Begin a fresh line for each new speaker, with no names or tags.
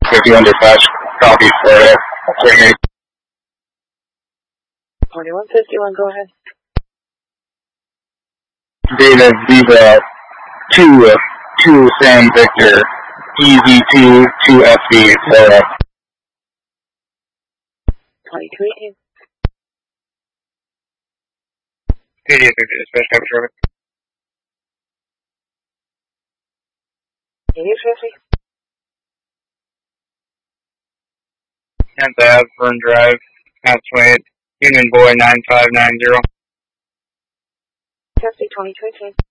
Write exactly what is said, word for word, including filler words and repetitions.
fifty-one dispatch, copy Florida.
twenty-one fifty-one, go ahead.
David, these uh, two, uh, two Sam Victor, E Z two, two F B, Florida.
twenty-two eighteen.
eighty-eight fifty dispatch, copy traffic.
eighty-eight fifty.
tenth Ave, Fern Drive, Houseway, Union Boy nine five nine zero.
Taxi twenty-two eighteen.